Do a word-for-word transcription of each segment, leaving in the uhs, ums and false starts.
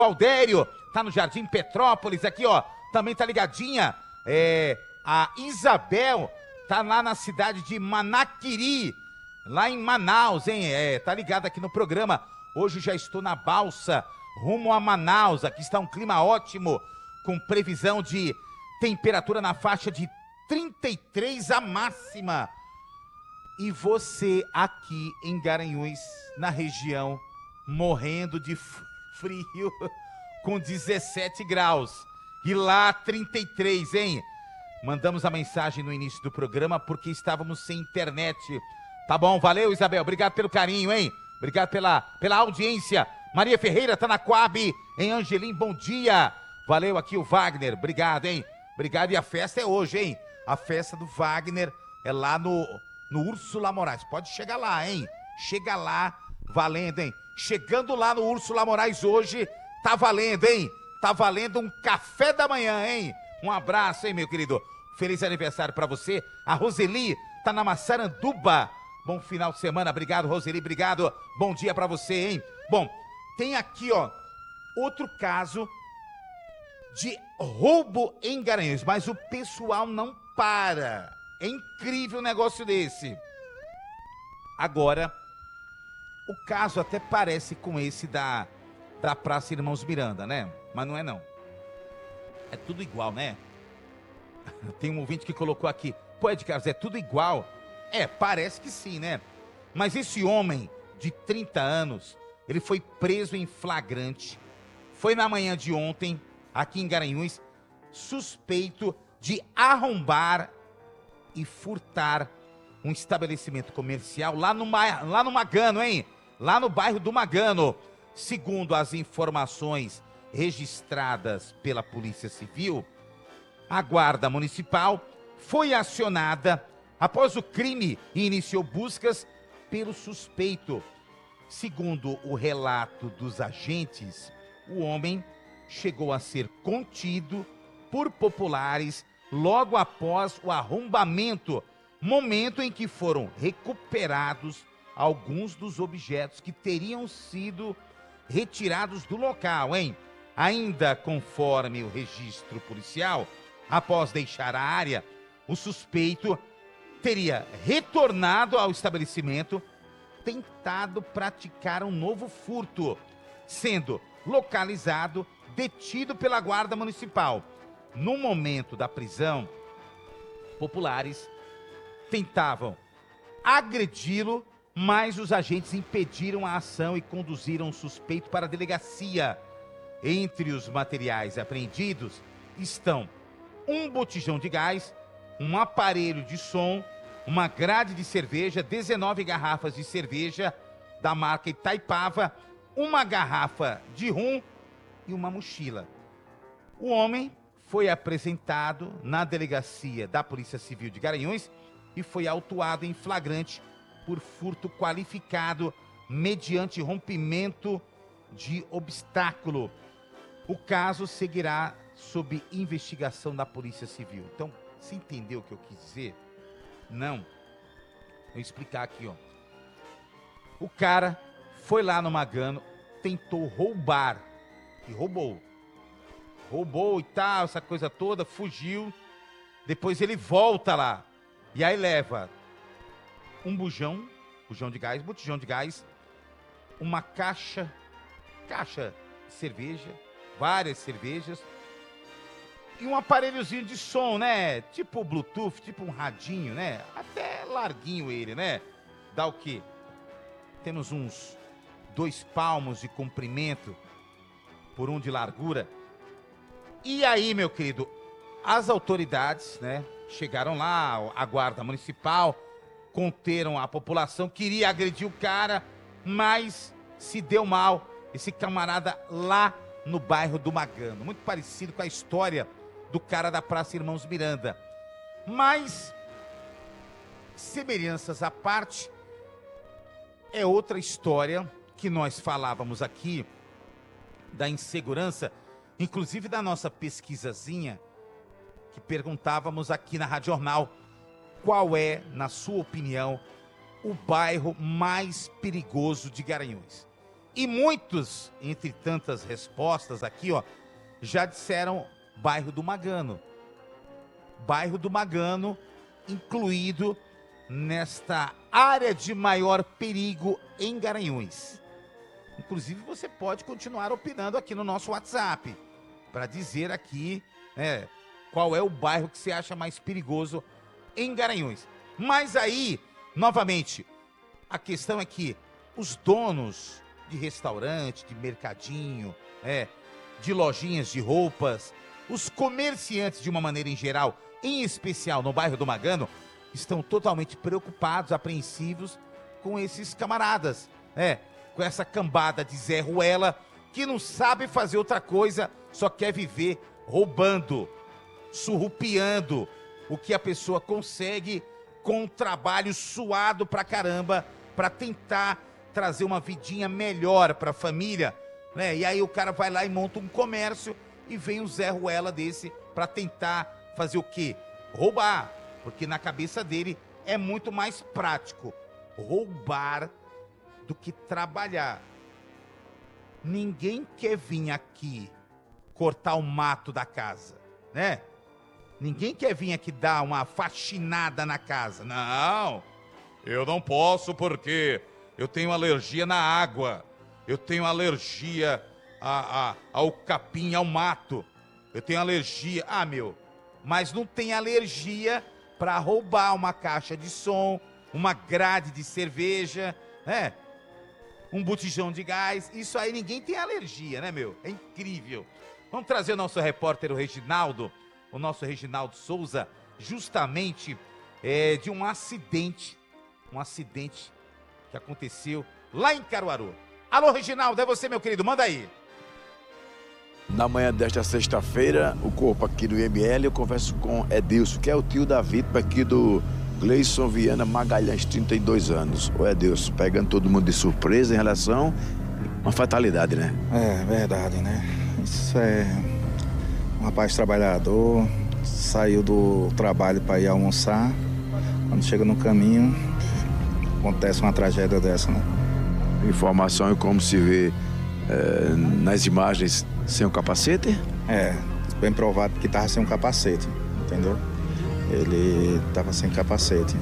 Aldério, tá no Jardim Petrópolis, aqui, ó, também tá ligadinha. É, a Isabel tá lá na cidade de Manaquiri, lá em Manaus, hein? É, tá ligado aqui no programa. Hoje já estou na balsa, rumo a Manaus. Aqui está um clima ótimo, com previsão de temperatura na faixa de trinta e três a máxima. E você aqui em Garanhuns, na região, morrendo de frio, com dezessete graus. E lá trinta e três, hein? Mandamos a mensagem no início do programa porque estávamos sem internet. Tá bom, valeu, Isabel. Obrigado pelo carinho, hein? Obrigado pela, pela audiência. Maria Ferreira tá na Coab, em Angelim, bom dia. Valeu aqui o Wagner, obrigado, hein? Obrigado, e a festa é hoje, hein? A festa do Wagner é lá no, no Úrsula Moraes. Pode chegar lá, hein? Chega lá, valendo, hein? Chegando lá no Úrsula Moraes hoje, tá valendo, hein? Tá valendo um café da manhã, hein? Um abraço, hein, meu querido? Feliz aniversário pra você. A Roseli tá na Massaranduba. Bom final de semana, obrigado, Roseli, obrigado. Bom dia pra você, hein? Bom, tem aqui, ó, outro caso de roubo em Garanhuns, mas o pessoal não para. É incrível um negócio desse. Agora, o caso até parece com esse da, da Praça Irmãos Miranda, né? Mas não é não. É tudo igual, né? Tem um ouvinte que colocou aqui, pô, Ed Carlos, é tudo igual? É, parece que sim, né? Mas esse homem de trinta anos, ele foi preso em flagrante, foi na manhã de ontem, aqui em Garanhuns, suspeito de arrombar e furtar um estabelecimento comercial lá no, lá no Magano, hein? Lá no bairro do Magano. Segundo as informações registradas pela Polícia Civil, a Guarda Municipal foi acionada após o crime e iniciou buscas pelo suspeito. Segundo o relato dos agentes, o homem chegou a ser contido por populares logo após o arrombamento, momento em que foram recuperados alguns dos objetos que teriam sido retirados do local, hein? Ainda conforme o registro policial, após deixar a área, o suspeito teria retornado ao estabelecimento, tentado praticar um novo furto, sendo localizado, detido pela Guarda Municipal. No momento da prisão, populares tentavam agredi-lo, mas os agentes impediram a ação e conduziram o suspeito para a delegacia. Entre os materiais apreendidos estão um botijão de gás, um aparelho de som, uma grade de cerveja, dezenove garrafas de cerveja da marca Itaipava, uma garrafa de rum e uma mochila. O homem foi apresentado na delegacia da Polícia Civil de Garanhuns e foi autuado em flagrante por furto qualificado mediante rompimento de obstáculo. O caso seguirá sob investigação da Polícia Civil. Então, você entendeu o que eu quis dizer? Não. Vou explicar aqui, ó. O cara foi lá no Magano, tentou roubar e roubou. Roubou e tal, essa coisa toda, fugiu. Depois ele volta lá e aí leva um bujão, bujão de gás, botijão de gás, uma caixa, caixa de cerveja, várias cervejas e um aparelhozinho de som, né? Tipo Bluetooth, tipo um radinho, né? Até larguinho ele, né? Dá o quê? Temos uns dois palmos de comprimento por um de largura. E aí, meu querido, as autoridades, né? Chegaram lá, a Guarda Municipal, conteram a população, queria agredir o cara, mas se deu mal. Esse camarada lá no bairro do Magano, muito parecido com a história do cara da Praça Irmãos Miranda. Mas, semelhanças à parte, é outra história que nós falávamos aqui, da insegurança, inclusive da nossa pesquisazinha, que perguntávamos aqui na Rádio Jornal, qual é, na sua opinião, o bairro mais perigoso de Garanhuns? E muitos, entre tantas respostas aqui, ó, já disseram bairro do Magano. Bairro do Magano, incluído nesta área de maior perigo em Garanhuns. Inclusive, você pode continuar opinando aqui no nosso WhatsApp, para dizer aqui é, qual é o bairro que você acha mais perigoso em Garanhuns. Mas aí, novamente, a questão é que os donos de restaurante, de mercadinho, é, de lojinhas de roupas, os comerciantes de uma maneira em geral, em especial no bairro do Magano, estão totalmente preocupados, apreensivos com esses camaradas, é, com essa cambada de Zé Ruela, que não sabe fazer outra coisa, só quer viver roubando, surrupiando o que a pessoa consegue com um trabalho suado pra caramba, pra tentar trazer uma vidinha melhor pra família, né? E aí o cara vai lá e monta um comércio e vem um Zé Ruela desse pra tentar fazer o quê? Roubar, porque na cabeça dele é muito mais prático roubar do que trabalhar. Ninguém quer vir aqui cortar o mato da casa, né? Ninguém quer vir aqui dar uma faxinada na casa. Não, eu não posso porque eu tenho alergia na água. Eu tenho alergia a, a, ao capim, ao mato. Eu tenho alergia... Ah, meu, mas não tem alergia para roubar uma caixa de som, uma grade de cerveja, né? Um botijão de gás. Isso aí ninguém tem alergia, né, meu? É incrível. Vamos trazer o nosso repórter, o Reginaldo, o nosso Reginaldo Souza, justamente é, de um acidente, um acidente que aconteceu lá em Caruaru. Alô, Reginaldo, é você, meu querido, manda aí. Na manhã desta sexta-feira, o corpo aqui do I M L, eu converso com Edilson, que é o tio da vítima aqui do Gleison Viana Magalhães, trinta e dois anos. Ô Edilson, pegando todo mundo de surpresa em relação a uma fatalidade, né? É, verdade, né? Isso é um rapaz trabalhador, saiu do trabalho para ir almoçar. Quando chega no caminho, acontece uma tragédia dessa, né? Informação é como se vê é, nas imagens sem o capacete? É, bem provado que estava sem um capacete, entendeu? Ele estava sem capacete.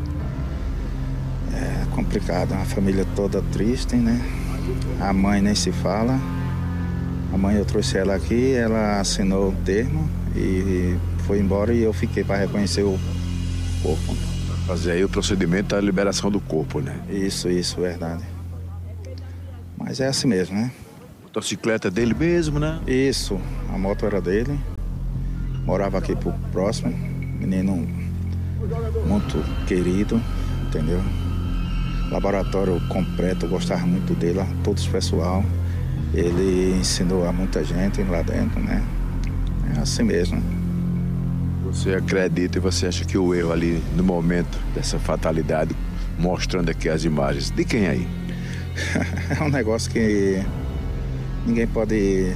É complicado, a família toda triste, né? A mãe nem se fala. A mãe, eu trouxe ela aqui, ela assinou o termo e foi embora e eu fiquei para reconhecer o corpo. Fazer aí o procedimento da liberação do corpo, né? Isso, isso, verdade. Mas é assim mesmo, né? Motocicleta dele mesmo, né? Isso, a moto era dele. Morava aqui por próximo. Menino muito querido, entendeu? Laboratório completo, eu gostava muito dele, todos o pessoal. Ele ensinou a muita gente lá dentro, né? É assim mesmo. Você acredita e você acha que o erro ali, no momento dessa fatalidade, mostrando aqui as imagens, de quem aí? É um negócio que ninguém pode...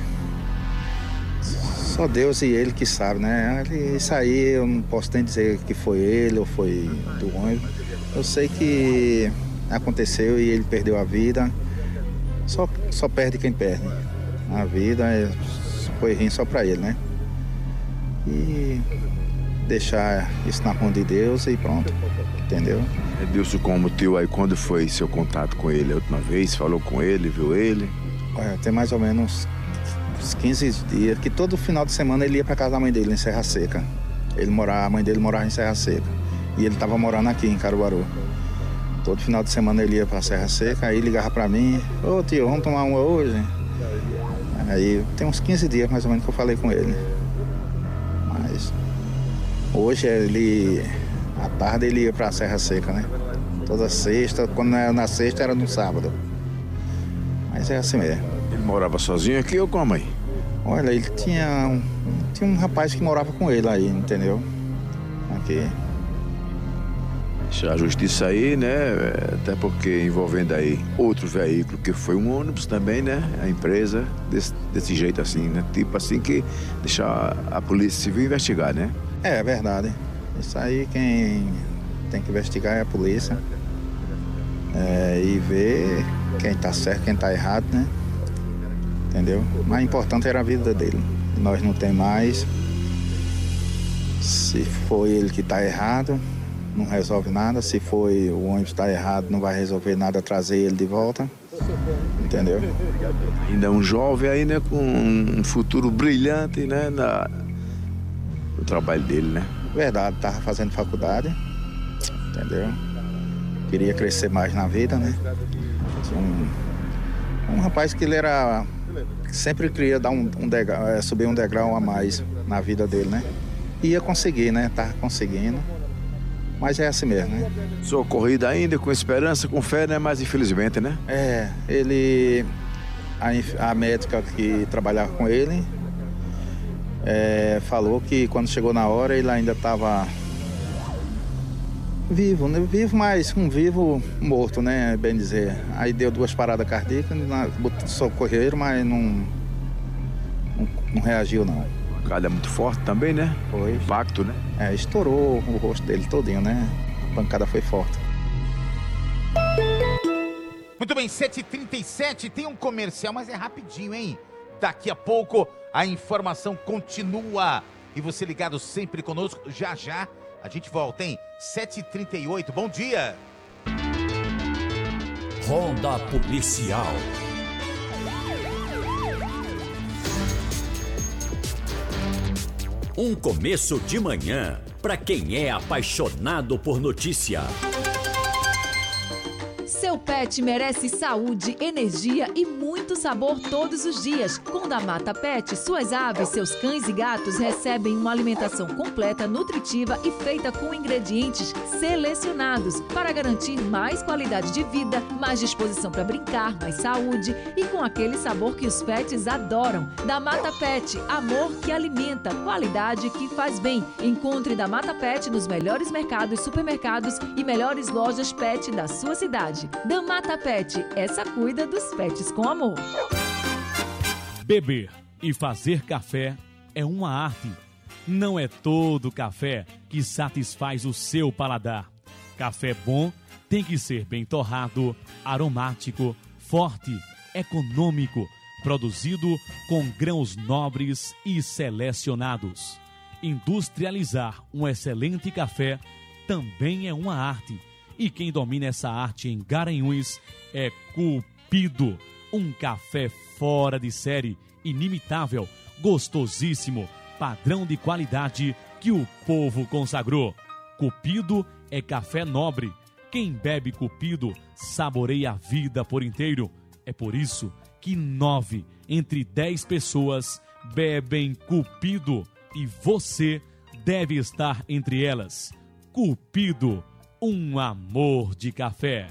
Só Deus e ele que sabe, né? Isso aí eu não posso nem dizer que foi ele ou foi do ônibus. Eu sei que aconteceu e ele perdeu a vida. Só, só perde quem perde. A vida é, foi ruim só pra ele, né? E deixar isso na mão de Deus e pronto, entendeu? Edilson, como tio aí, quando foi seu contato com ele a última vez? Falou com ele, viu ele? Olha, tem mais ou menos uns quinze dias, que todo final de semana ele ia pra casa da mãe dele, em Serra Seca. Ele morava, a mãe dele morava em Serra Seca. E ele tava morando aqui em Caruaru. Todo final de semana ele ia pra Serra Seca, aí ligava pra mim, ô tio, vamos tomar uma hoje? Aí tem uns quinze dias mais ou menos que eu falei com ele. Mas hoje ele, à tarde ele ia pra Serra Seca, né? Toda sexta, quando não era na sexta era no sábado. Mas é assim mesmo. Ele morava sozinho aqui ou com a mãe? Olha, ele tinha um, tinha um rapaz que morava com ele aí, entendeu? Aqui. A justiça aí, né? Até porque envolvendo aí outro veículo, que foi um ônibus também, né? A empresa, desse, desse jeito assim, né? Tipo assim que deixar a polícia civil investigar, né? É, é verdade. Isso aí quem tem que investigar é a polícia. É, e ver quem tá certo, quem tá errado, né? Entendeu? Mas o importante era a vida dele. Nós não tem mais. Se foi ele que tá errado, não resolve nada. Se foi o ônibus tá errado, não vai resolver nada trazer ele de volta. Entendeu? Ainda é um jovem aí, né? Com um futuro brilhante, né? Na... no trabalho dele, né? Verdade, tava fazendo faculdade. Entendeu? Queria crescer mais na vida, né? Um, um rapaz que ele era... sempre queria dar um, um degrau, subir um degrau a mais na vida dele, né? Ia conseguir, né? Tava conseguindo. Mas é assim mesmo, né? Sua corrida ainda, com esperança, com fé, né? Mas infelizmente, né? É, ele... A, a médica que trabalhava com ele é, falou que quando chegou na hora ele ainda estava vivo, né? Vivo, mas um vivo morto, né? Bem dizer. Aí deu duas paradas cardíacas, socorreram, mas não, não, não reagiu, não. A calha é muito forte também, né? Foi. Impacto, né? É, estourou o rosto dele todinho, né? A pancada foi forte. Muito bem, sete e trinta e sete, tem um comercial, mas é rapidinho, hein? Daqui a pouco a informação continua. E você ligado sempre conosco, já já a gente volta, hein? sete e trinta e oito, bom dia! Ronda Policial. Um começo de manhã para quem é apaixonado por notícia. Seu pet merece saúde, energia e muito sabor todos os dias. Com Damata Pet, suas aves, seus cães e gatos recebem uma alimentação completa, nutritiva e feita com ingredientes selecionados para garantir mais qualidade de vida, mais disposição para brincar, mais saúde e com aquele sabor que os pets adoram. Damata Pet, amor que alimenta, qualidade que faz bem. Encontre Damata Pet nos melhores mercados, supermercados e melhores lojas pet da sua cidade. Damata Pet, essa cuida dos pets com amor. Beber e fazer café é uma arte. Não é todo café que satisfaz o seu paladar. Café bom tem que ser bem torrado, aromático, forte, econômico, produzido com grãos nobres e selecionados. Industrializar um excelente café também é uma arte. E quem domina essa arte em Garanhuns é Cupido. Um café fora de série, inimitável, gostosíssimo, padrão de qualidade que o povo consagrou. Cupido é café nobre. Quem bebe Cupido saboreia a vida por inteiro. É por isso que nove entre dez pessoas bebem Cupido. E você deve estar entre elas. Cupido. Um amor de café.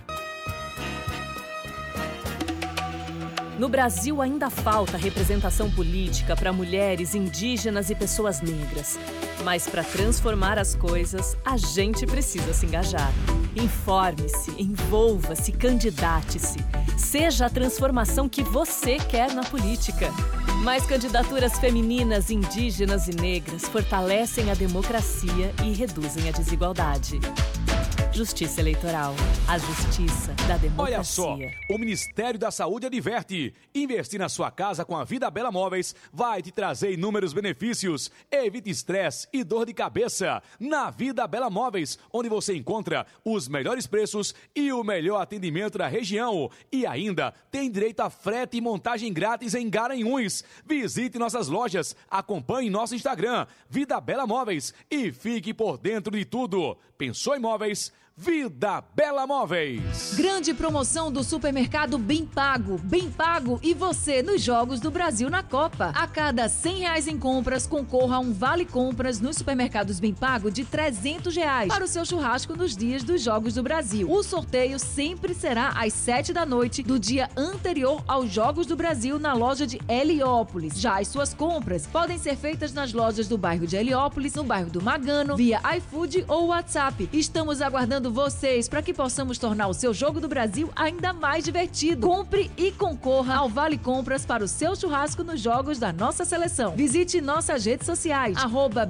No Brasil ainda falta representação política para mulheres, indígenas e pessoas negras. Mas para transformar as coisas, a gente precisa se engajar. Informe-se, envolva-se, candidate-se. Seja a transformação que você quer na política. Mais candidaturas femininas, indígenas e negras fortalecem a democracia e reduzem a desigualdade. Justiça Eleitoral. A justiça da democracia. Olha só, o Ministério da Saúde adverte. Investir na sua casa com a Vida Bela Móveis vai te trazer inúmeros benefícios. Evite estresse e dor de cabeça. Na Vida Bela Móveis, onde você encontra os melhores preços e o melhor atendimento da região. E ainda tem direito a frete e montagem grátis em Garanhuns. Visite nossas lojas, acompanhe nosso Instagram, Vida Bela Móveis, e fique por dentro de tudo. Pensou em móveis? Vida Bela Móveis. Grande promoção do supermercado Bem Pago. Bem Pago e você nos Jogos do Brasil na Copa. A cada cem reais em compras, concorra a um vale compras nos supermercados Bem Pago de trezentos reais para o seu churrasco nos dias dos Jogos do Brasil. O sorteio sempre será às sete da noite do dia anterior aos Jogos do Brasil na loja de Heliópolis. Já as suas compras podem ser feitas nas lojas do bairro de Heliópolis, no bairro do Magano, via iFood ou WhatsApp. Estamos aguardando vocês para que possamos tornar o seu Jogo do Brasil ainda mais divertido. Compre e concorra ao Vale Compras para o seu churrasco nos jogos da nossa seleção. Visite nossas redes sociais, arroba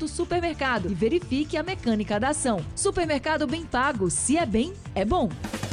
bempago.supermercado e verifique a mecânica da ação. Supermercado Bem Pago, se é bem, é bom.